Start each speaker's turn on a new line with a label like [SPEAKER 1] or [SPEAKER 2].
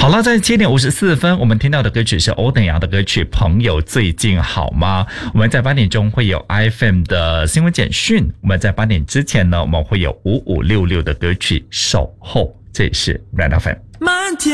[SPEAKER 1] 好了，在7点54分，我们听到的歌曲是欧等阳的歌曲《朋友最近好吗》。我们在8点钟会有 iFM 的新闻简讯，我们在8点之前呢，我们会有5566的歌曲《守候》，这也是 Red FM。